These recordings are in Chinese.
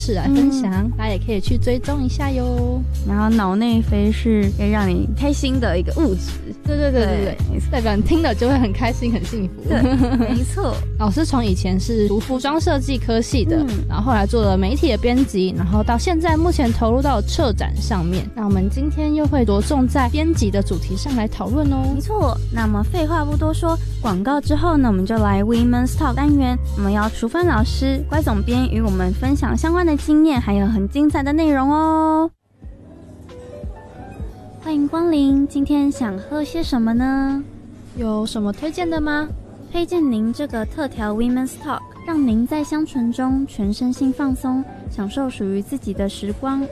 是来分享，大家也可以去追踪一下哟。 然后脑内啡是可以让你开心的一个物质。 对，代表你听了就会很开心很幸福。 对，没错。 老师从以前是读服装设计科系的，然后后来做了媒体的编辑，然后到现在目前投入到策展上面。那我们今天又会着重在编辑的主题上来讨论哦。 没错，那么废话不多说，广告之后呢，我们就来 Women's Talk 单元，我们要淑芬老师、乖总编与我们分享相关的经验，还有很精彩的内容哦。欢迎光临，今天想喝些什么呢？ 有什么推荐的吗？ 推荐您这个特调 Women's Talk， 让您在香醇中全身心放松，享受属于自己的时光。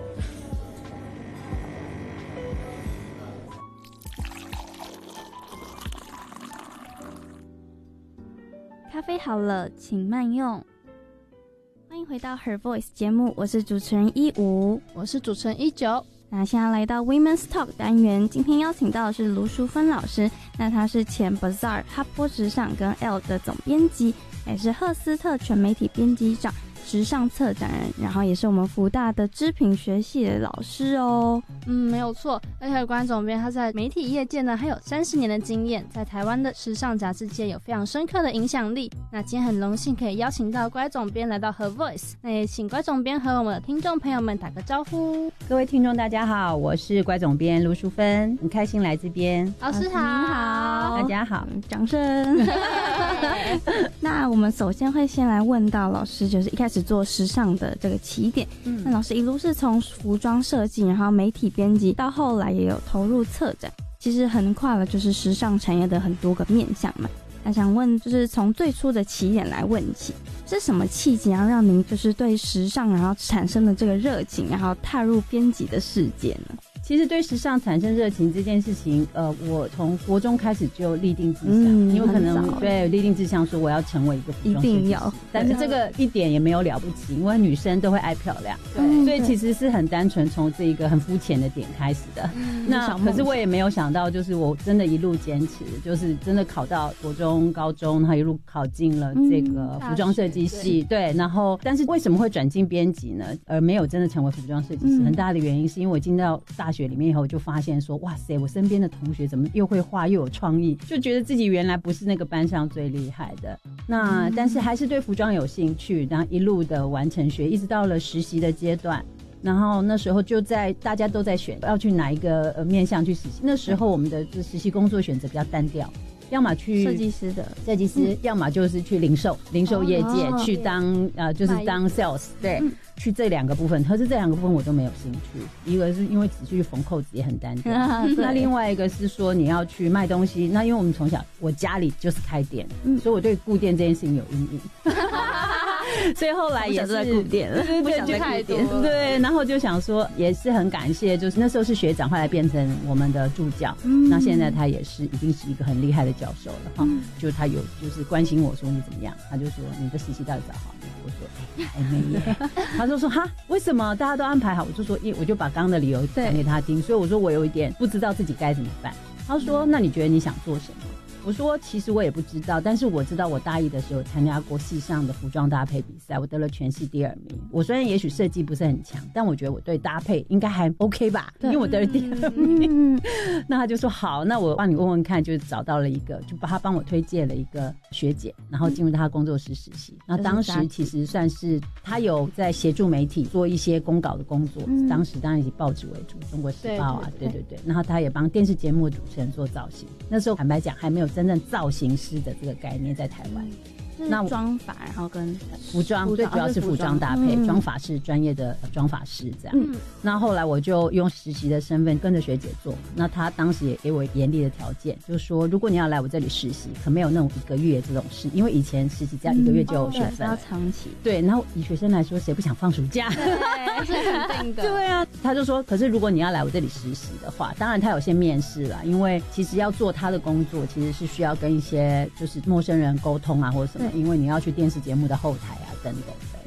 咖啡好了，请慢用。欢迎回到 Her Voice 节目，我是主持人15， 我是主持人19。 那现在来到 Women's Talk 单元，今天邀请到的是卢淑芬老师，那她是前 Bazaar 哈波时尚跟 L 的总编辑，也是赫斯特全媒体编辑长、时尚策展人，然后也是我们福大的织品学系的老师哦。 没有错，而且关总编他在媒体业界呢还有30年的经验，在台湾的时尚杂志界有非常深刻的影响力。那今天很荣幸可以邀请到乖总编来到 Her Voice， 那也请乖总编和我们的听众朋友们打个招呼。 各位听众大家好，我是乖总编卢淑芬，很开心来这边。 老师好。 您好， 大家好， 掌声。那我们首先会先来问到老师，就是一开始做时尚的这个起点。那老师一路是从服装设计，然后媒体编辑，到后来也有投入策展，其实横跨了就是时尚产业的很多个面向嘛。那想问，就是从最初的起点来问起，是什么契机然后让您就是对时尚然后产生了这个热情，然后踏入编辑的世界呢？ 其实对时尚产生热情这件事情，我从国中开始就立定志向，因为可能对立定志向说我要成为一个服装设计师，一定要。但是这个一点也没有了不起，因为女生都会爱漂亮，对，所以其实是很单纯从这一个很肤浅的点开始的。那可是我也没有想到，就是我真的一路坚持，就是真的考到国中、高中，然后一路考进了这个服装设计系，对。然后，但是为什么会转进编辑呢？而没有真的成为服装设计师，很大的原因是因为我进到大学里面以后，就发现说，哇塞，我身边的同学怎么又会画又有创意，就觉得自己原来不是那个班上最厉害的。那但是还是对服装有兴趣，然后一路的完成学，一直到了实习的阶段。然后那时候就在大家都在选要去哪一个面向去实习，那时候我们的实习工作选择比较单调，要么去设计师， 要么就是去零售业界，去当就是当 sales， 对，去这两个部分。可是这两个部分我都没有兴趣，一个是因为只去缝扣子也很单调，那另外一个是说你要去卖东西，那因为我们从小我家里就是开店，所以我对顾店这件事情有阴影。所以后来也是顾店了，不想再顾店， 对，然后就想说也是很感谢，就是那时候是学长，后来变成我们的助教，那现在他也是已经是一个很厉害的教授了哈，就他有就是关心我说你怎么样，他就说你的实习到底找好没？我说还没耶，他就说哈为什么大家都安排好？我就说我就把刚刚的理由讲给他听，所以我说我有一点不知道自己该怎么办。他说那你觉得你想做什么？我说其实我也不知道，但是我知道我大一的时候参加过系上的服装搭配比赛，我得了全系第2名。我虽然也许设计不是很强，但我觉得我对搭配应该还 OK 吧，因为我得了第2名。那他就说好，那我帮你问问看，就找到了一个，就他帮我推荐了一个学姐，然后进入他工作室实习。那当时其实算是他有在协助媒体做一些公稿的工作，当时当然以报纸为主，中国时报啊，对，然后他也帮电视节目主持人做造型。那时候坦白讲还没有真正造型师的这个概念在台湾， 那妆法然后跟服装最主要是服装搭配，妆法是专业的妆法师这样。那后来我就用实习的身份跟着学姐做，那她当时也给我严厉的条件，就是说如果你要来我这里实习，可没有那种1个月这种事，因为以前实习只要1个月就有学分， 要长期。 对，然后以学生来说，谁不想放暑假？ 对，是肯定的。 对啊，他就说，可是如果你要来我这里实习的话，当然他有些面试啦，因为其实要做他的工作，其实是需要跟一些就是陌生人沟通啊，或者什么，因为你要去电视节目的后台啊等等的。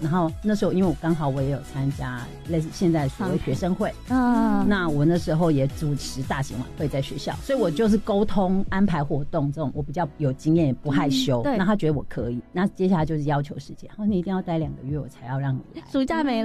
然后那时候因为我刚好我也有参加类似现在所谓学生会那我那时候也主持大型晚会在学校，所以我就是沟通安排活动这种我比较有经验，也不害羞。那他觉得我可以，那接下来就是要求时间，然后你一定要待2个月我才要让你来。 暑假没了